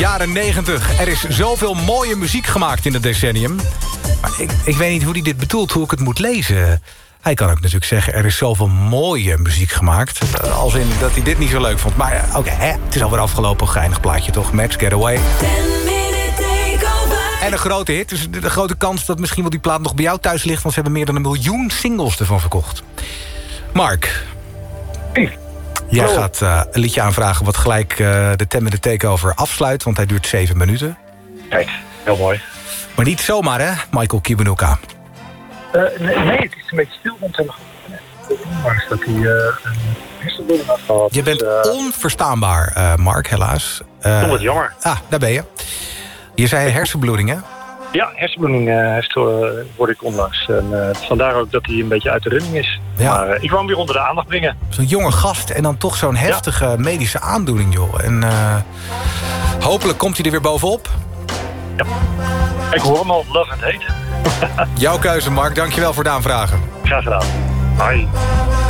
jaren 90. Er is zoveel mooie muziek gemaakt in het decennium. Maar ik weet niet hoe hij dit bedoelt, hoe ik het moet lezen. Hij kan ook natuurlijk zeggen, er is zoveel mooie muziek gemaakt. Als in dat hij dit niet zo leuk vond. Maar oké, het is alweer afgelopen, geinig plaatje toch? Max Getaway. En een grote hit, dus de grote kans dat misschien wel die plaat nog bij jou thuis ligt... want ze hebben meer dan 1 miljoen singles ervan verkocht. Mark, jij gaat een liedje aanvragen... wat gelijk de 10 Minute Takeover afsluit, want hij duurt 7 minuten. Kijk, heel mooi. Maar niet zomaar, hè, Michael Kiwanuka? Nee, het is een beetje stil rond hem. Ondanks dat hij een hersenbloeding had gehad. Je bent onverstaanbaar, Mark, helaas. Vond het jammer. Daar ben je. Je zei hersenbloeding, hè? Ja, hersenbloeding hoorde ik onlangs. En vandaar ook dat hij een beetje uit de running is. Ja. Maar ik wou hem weer onder de aandacht brengen. Zo'n jonge gast en dan toch zo'n heftige medische aandoening, joh. En hopelijk komt hij er weer bovenop. Ja. Ik hoor hem al, Love and Hate. Jouw keuze, Mark. Dankjewel voor de aanvragen. Graag gedaan. Bye.